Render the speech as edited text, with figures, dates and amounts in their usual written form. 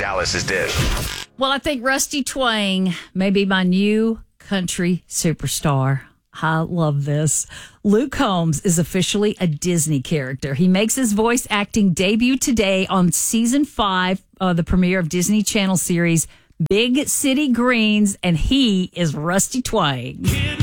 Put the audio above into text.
Dallas's Dish. Well, I think Rusty Twang may be my new country superstar. I love this. Luke Combs is officially a Disney character. He makes his voice acting debut today on season 5, the premiere of Disney Channel series Big City Greens, and he is Rusty Twang.